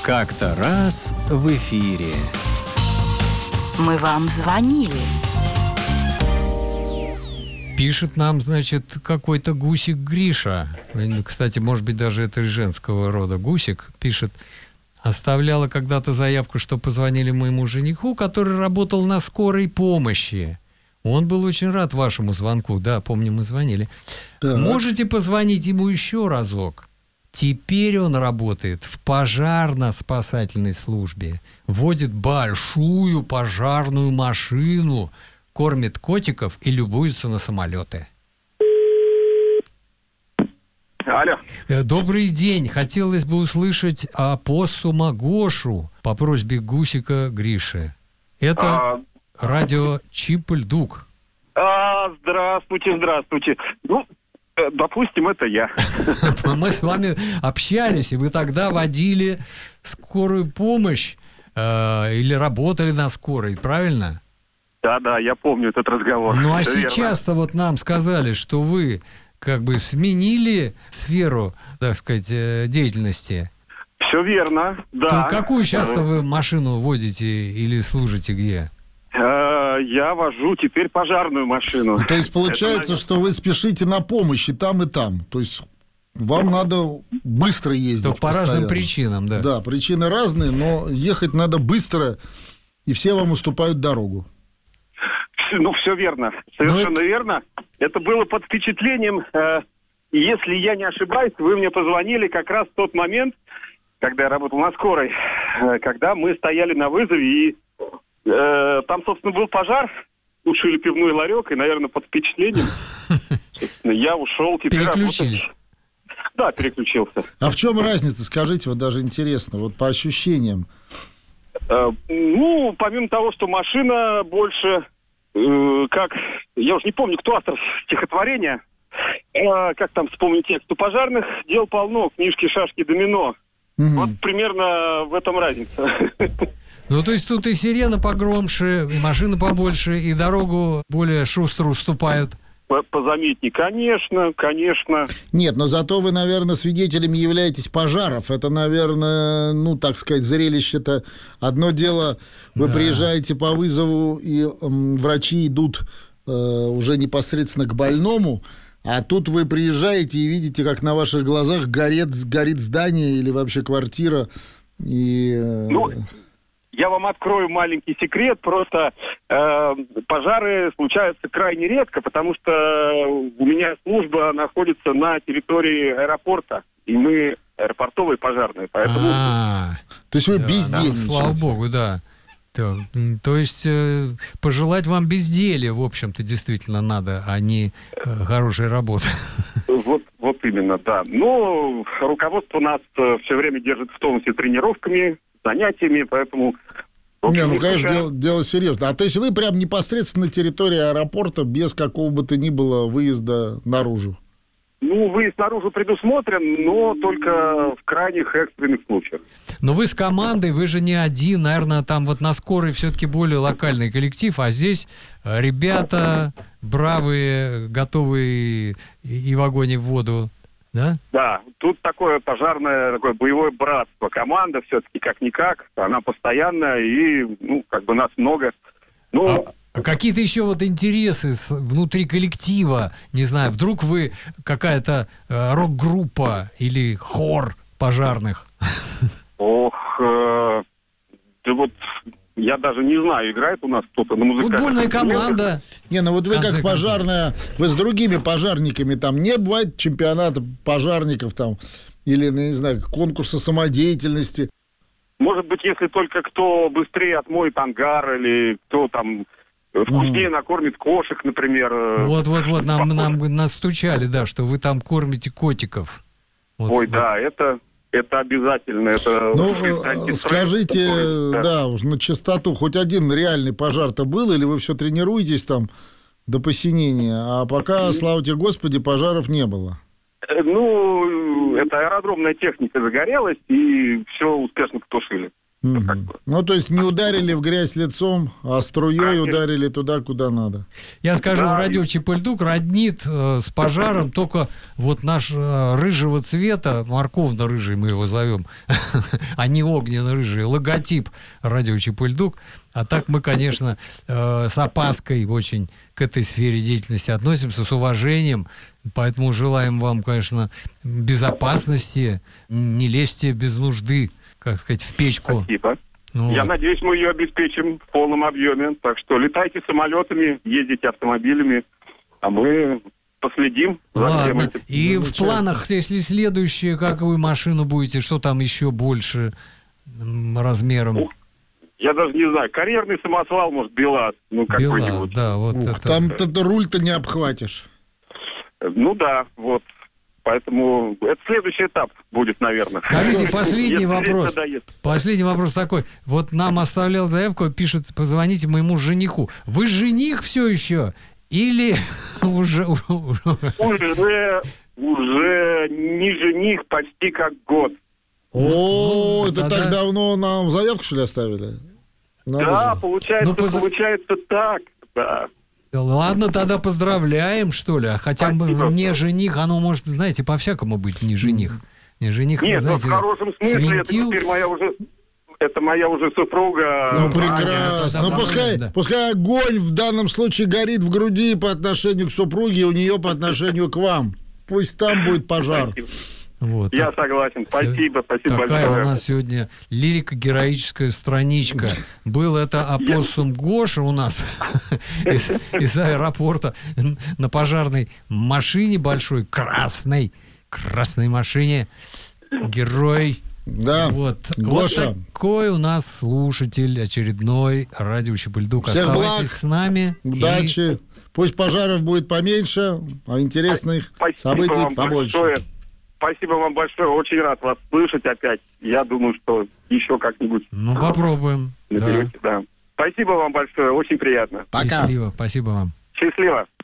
Как-то раз в эфире. Мы вам звонили. Пишет нам, значит, какой-то гусик Гриша. Кстати, может быть, даже это женского рода гусик. Пишет: оставляла когда-то заявку, что позвонили моему жениху, который работал на скорой помощи. Он был очень рад вашему звонку. Да, помню, мы звонили. Так. Можете позвонить ему еще разок? Теперь он работает в пожарно-спасательной службе. Водит большую пожарную машину, кормит котиков и любуется на самолеты. Алло. Добрый день. Хотелось бы услышать опоссума Гошу по просьбе гусика Гриши. Это радио Чип-Ль-Дук. Здравствуйте. Ну, допустим, это я. Мы с вами общались, и вы тогда водили скорую помощь или работали на скорой, правильно? Да, я помню этот разговор. Ну, а сейчас-то вот нам сказали, что вы как бы сменили сферу, так сказать, деятельности. Все верно, да. То какую сейчас-то вы машину водите или служите где? Я вожу теперь пожарную машину. То есть получается, что вы спешите на помощь и там, и там. То есть вам надо быстро ездить. То по разным причинам, да. Да, причины разные, но ехать надо быстро, и все вам уступают дорогу. Ну, все верно. Совершенно верно. Это было под впечатлением. Если я не ошибаюсь, вы мне позвонили как раз в тот момент, когда я работал на скорой, когда мы стояли на вызове, и там, собственно, был пожар, тушили пивной ларек, и, наверное, под впечатлением я ушел теперь Переключились. Работать. Да, переключился. А в чем разница, скажите, вот даже интересно, вот по ощущениям? Ну, помимо того, что машина больше, как, я уже не помню, кто автор стихотворения, как там вспомнить текст, у пожарных дел полно, книжки, шашки, домино. Вот примерно в этом разница. Ну, то есть тут и сирена погромше, и машина побольше, и дорогу более шустро уступают. Позаметнее, конечно. Нет, но зато вы, наверное, свидетелями являетесь пожаров. Это, наверное, ну, так сказать, зрелище-то. Одно дело, вы приезжаете по вызову, и врачи идут уже непосредственно к больному, а тут вы приезжаете и видите, как на ваших глазах горит здание или вообще квартира. Ну, я вам открою маленький секрет. Просто пожары случаются крайне редко, потому что у меня служба находится на территории аэропорта, и мы аэропортовые пожарные, поэтому... То есть вы бездельничаете. Слава богу, да. То есть пожелать вам безделья, в общем-то, действительно надо, а не хорошей работы. Вот именно, да. Но руководство нас все время держит в тонусе тренировками, занятиями, поэтому... Не, ну, конечно, дело серьезно. А то есть вы прям непосредственно на территории аэропорта без какого бы то ни было выезда наружу? Ну, выезд наружу предусмотрен, но только в крайних экстренных случаях. Но вы с командой, вы же не один, наверное, там вот на скорой все-таки более локальный коллектив, а здесь ребята бравые, готовые и в огонь, и в воду, да? Да, тут такое пожарное, такое боевое братство. Команда все-таки как-никак, она постоянная, и, ну, как бы нас много. Ну... А какие-то еще вот интересы внутри коллектива, не знаю, вдруг вы какая-то рок-группа или хор пожарных? Да вот я даже не знаю, играет у нас кто-то на музыкальном. Футбольная команда. Не, ну вот вы как пожарная, вы с другими пожарниками, там не бывает чемпионата пожарников там, или, не знаю, конкурса самодеятельности? Может быть, если только кто быстрее отмоет ангар, или кто там... вкуснее накормит кошек, например. Вот, нам настучали, да, что вы там кормите котиков. Ой, да, это обязательно. Это скажите, да, уж на чистоту, хоть один реальный пожар-то был, или вы все тренируетесь там до посинения, а пока, слава тебе Господи, пожаров не было? Ну, это аэродромная техника загорелась, и все успешно потушили. Вот так вот. Ну, то есть не ударили в грязь лицом, а струей Конечно. ударили туда, куда надо. Я скажу, Да, радио Чепыльдук роднит с пожаром только вот наш рыжего цвета, морковно-рыжий мы его зовем, а не огненно-рыжий, логотип радио Чепыльдук. А так мы, конечно, с опаской очень к этой сфере деятельности относимся, с уважением. Поэтому желаем вам, конечно, безопасности, не лезьте без нужды, как сказать, в печку. Спасибо. Ну, Я вот. надеюсь, мы ее обеспечим в полном объеме. Так что летайте самолетами, ездите автомобилями, а мы последим за всем Ладно. этим. И в планах, если следующее, как вы машину будете, что там еще больше размером? Ух, я даже не знаю. Карьерный самосвал, может, БелАЗ. Ну, БелАЗ, какой-нибудь. да, вот Ух, это. там-то руль-то не обхватишь. Ну да, вот. Поэтому это следующий этап будет, наверное. Скажите, последний Если вопрос. надоест. Последний вопрос такой. Вот нам оставлял заявку, пишет, позвоните моему жениху. Вы жених все еще? Или уже... Уже не жених почти как год. О, Ну, это тогда- так давно нам заявку, что ли, оставили? Надо Да, же. получается, Ну, получается так, да. Ладно, тогда поздравляем, что ли. А хотя бы Спасибо. не жених, оно может, знаете, по-всякому быть не жених. Не жених, Нет, знаете, ну в хорошем смысле, свинтил. это теперь моя уже супруга. Ну, Ну, прекрасно. правильно, Ну, да, пускай, да. пускай огонь в данном случае горит в груди по отношению к супруге, у нее по отношению к вам. Пусть там будет пожар. Спасибо. Вот, Я так- согласен. Спасибо Такая большое. у нас сегодня лирико-героическая страничка. Был это опоссум Гоша у нас из аэропорта на пожарной машине большой, красной машине. Герой. Да, Вот Гоша. такой у нас слушатель очередной радио Чепыльдук. Всех Оставайтесь благ, с нами. и удачи. Пусть пожаров будет поменьше, а интересных Спасибо событий вам побольше. большое. Спасибо вам большое. Очень рад вас слышать опять. Я думаю, что еще как-нибудь Ну, попробуем. Да. наберете. Да. Спасибо вам большое. Очень приятно. Пока. Счастливо. Спасибо вам. Счастливо.